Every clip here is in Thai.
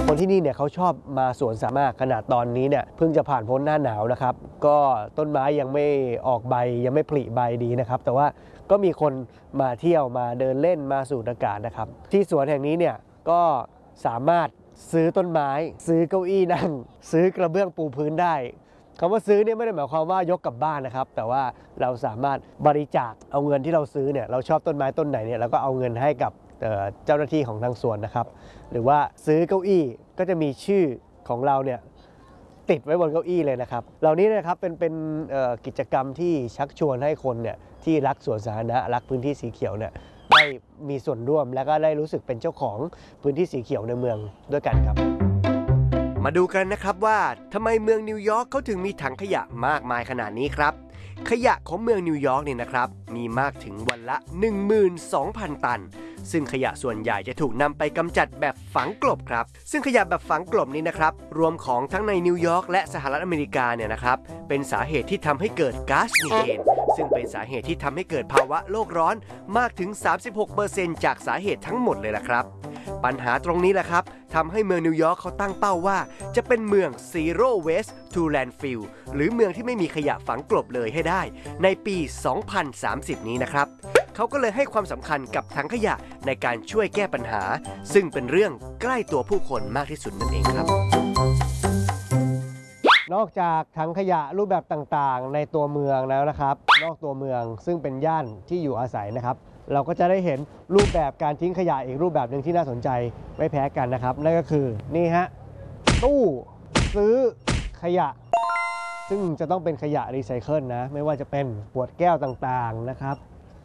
คนที่นี่เนี่ยเขาชอบมาสวนสาธารณะขนาดตอนนี้เนี่ยเพิ่งจะผ่านพ้นหน้าหนาวนะครับก็ต้นไม้ยังไม่ออกใบยังไม่ผลิใบดีนะครับแต่ว่าก็มีคนมาเที่ยวมาเดินเล่นมาสูดอากาศนะครับที่สวนแห่งนี้เนี่ยก็สามารถซื้อต้นไม้ซื้อเก้าอี้นั่งซื้อกระเบื้องปูพื้นได้คำว่าซื้อเนี่ยไม่ได้หมายความว่ายกกลับบ้านนะครับแต่ว่าเราสามารถบริจาคเอาเงินที่เราซื้อเนี่ยเราชอบต้นไม้ต้นไหนเนี่ยเราก็เอาเงินให้กับเจ้าหน้าที่ของทางสวนนะครับหรือว่าซื้อเก้าอี้ก็จะมีชื่อของเราเนี่ยติดไว้บนเก้าอี้เลยนะครับเหล่านี้นะครับเป็นกิจกรรมที่ชักชวนให้คนเนี่ยที่รักสวนสาธารณะรักพื้นที่สีเขียวเนี่ยได้มีส่วนร่วมและก็ได้รู้สึกเป็นเจ้าของพื้นที่สีเขียวในเมืองด้วยกันครับมาดูกันนะครับว่าทำไมเมืองนิวยอร์กเขาถึงมีถังขยะมากมายขนาดนี้ครับขยะของเมืองนิวยอร์กเนี่ยนะครับมีมากถึงวันละ 12,000 ตันซึ่งขยะส่วนใหญ่จะถูกนำไปกำจัดแบบฝังกลบครับซึ่งขยะแบบฝังกลบนี้นะครับรวมของทั้งในนิวยอร์กและสหรัฐอเมริกาเนี่ยนะครับเป็นสาเหตุที่ทำให้เกิดก๊าซมีเทนซึ่งเป็นสาเหตุที่ทำให้เกิดภาวะโลกร้อนมากถึง 36% จากสาเหตุทั้งหมดเลยล่ะครับปัญหาตรงนี้แหละครับทำให้เมืองนิวยอร์กเขาตั้งเป้าว่าจะเป็นเมือง Zero Waste to Landfill หรือเมืองที่ไม่มีขยะฝังกลบเลยให้ได้ในปี 2030 นี้นะครับเขาก็เลยให้ความสำคัญกับถังขยะในการช่วยแก้ปัญหาซึ่งเป็นเรื่องใกล้ตัวผู้คนมากที่สุดนั่นเองครับนอกจากถังขยะรูปแบบต่างๆในตัวเมืองแล้วนะครับนอกตัวเมืองซึ่งเป็นย่านที่อยู่อาศัยนะครับเราก็จะได้เห็นรูปแบบการทิ้งขยะอีกรูปแบบหนึ่งที่น่าสนใจไม่แพ้กันนะครับนั่นก็คือนี่ฮะตู้ซื้อขยะซึ่งจะต้องเป็นขยะรีไซเคิลนะไม่ว่าจะเป็นขวดแก้วต่างๆนะครับ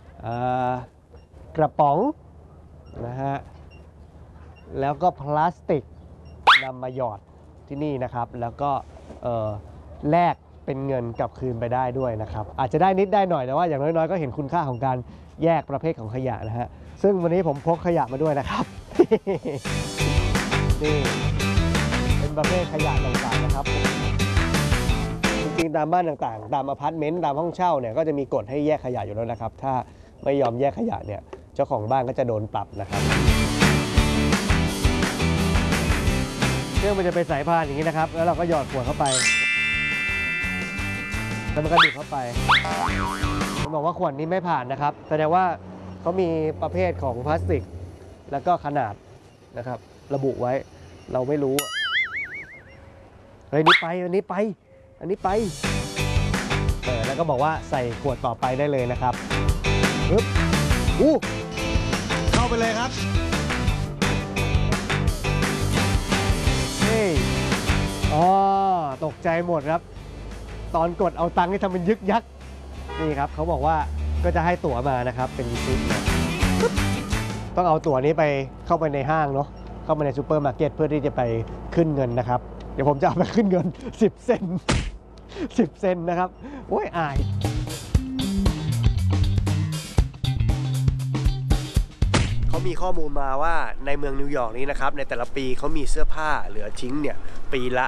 กระป๋องนะฮะแล้วก็พลาสติกนำมาหยอดที่นี่นะครับแล้วก็แลกเป็นเงินกลับคืนไปได้ด้วยนะครับอาจจะได้นิดได้หน่อยแต่ว่าอย่างน้อยๆก็เห็นคุณค่าของการแยกประเภทของขยะนะฮะซึ่งวันนี้ผมพกขยะมาด้วยนะครับ นี่เป็นประเภทขยะต่างๆนะครับจริงๆตามบ้านต่างๆตามอพาร์ตเมนต์ตามห้องเช่าเนี่ยก็จะมีกฎให้แยกขยะอยู่แล้วนะครับถ้าไม่ยอมแยกขยะเนี่ยเจ้าของบ้านก็จะโดนปรับนะครับเครื่องมันจะเป็นสายพานอย่างนี้นะครับแล้วเราก็หยอดขวดเข้าไปแล้วมันก็ดึงเข้าไปผมบอกว่าขวดนี้ไม่ผ่านนะครับแสดงว่าเขามีประเภทของพลาสติกแล้วก็ขนาดนะครับระบุไว้เราไม่รู้เฮ้ยนี่ไปอันนี้ไปอันนี้ไปแล้วก็บอกว่าใส่ขวดต่อไปได้เลยนะครับปึ๊บเข้าไปเลยครับเฮ้ยอ๋อตกใจหมดครับตอนกดเอาตังค์ให้ทำเป็นยึกยักนี่ครับเขาบอกว่าก็จะให้ตั๋วมานะครับเป็นชุดต้องเอาตั๋วนี้ไปเข้าไปในห้างเนาะเข้าไปในซูเปอร์มาร์เก็ตเพื่อที่จะไปขึ้นเงินนะครับเดี๋ยวผมจะเอาไปขึ้นเงิน10 เซนต์10 เซนต์นะครับโอ้ยอายเขามีข้อมูลมาว่าในเมืองนิวยอร์กนี้นะครับในแต่ละปีเขามีเสื้อผ้าเหลือทิ้งเนี่ยปีละ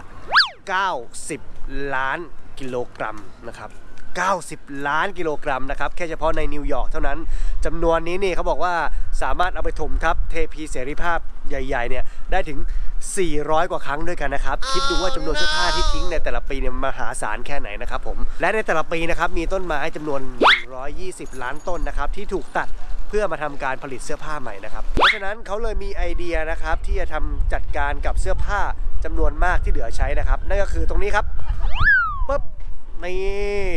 90 ล้านกิโลกรัมนะครับ90 ล้านกิโลกรัมนะครับแค่เฉพาะในนิวยอร์กเท่านั้นจำนวนนี้นี่เขาบอกว่าสามารถเอาไปถมทับเทพีเสรีภาพใหญ่ๆเนี่ยได้ถึง400 กว่าครั้งด้วยกันนะครับคิดดูว่าจำนวนเสื้อผ้าที่ทิ้งในแต่ละปีเนี่ยมหาศาลแค่ไหนนะครับผมและในแต่ละปีนะครับมีต้นไม้จำนวน120 ล้านต้นนะครับที่ถูกตัดเพื่อมาทำการผลิตเสื้อผ้าใหม่นะครับเพราะฉะนั้นเขาเลยมีไอเดียนะครับที่จะทำจัดการกับเสื้อผ้าจำนวนมากที่เหลือใช้นะครับนั่นก็คือตรงนี้ครับปุ๊บนี่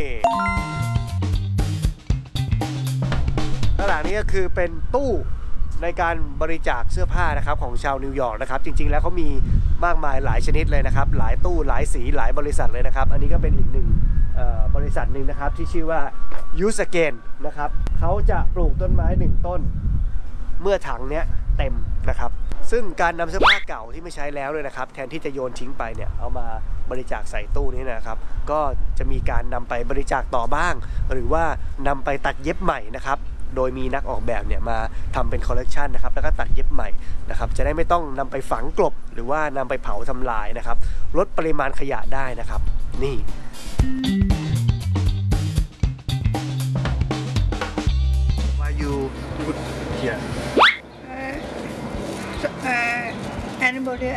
ข้างหลังนี้ก็คือเป็นตู้ในการบริจาคเสื้อผ้านะครับของชาวนิวยอร์กนะครับจริงๆแล้วเขามีมากมายหลายชนิดเลยนะครับหลายตู้หลายสีหลายบริษัทเลยนะครับอันนี้ก็เป็นอีกหนึ่งบริษัทหนึ่งนะครับที่ชื่อว่า Use Again นะครับเขาจะปลูกต้นไม้1 ต้นเมื่อถังเนี้ยเต็มนะครับซึ่งการนำเสื้อผ้าเก่าที่ไม่ใช้แล้วเลยนะครับแทนที่จะโยนทิ้งไปเนี่ยเอามาบริจาคใส่ตู้นี้นะครับก็จะมีการนำไปบริจาคต่อบ้างหรือว่านำไปตัดเย็บใหม่นะครับโดยมีนักออกแบบเนี่ยมาทำเป็นคอลเลกชันนะครับแล้วก็ตัดเย็บใหม่นะครับจะได้ไม่ต้องนำไปฝังกลบหรือว่านำไปเผาทำลายนะครับลดปริมาณขยะได้นะครับนี่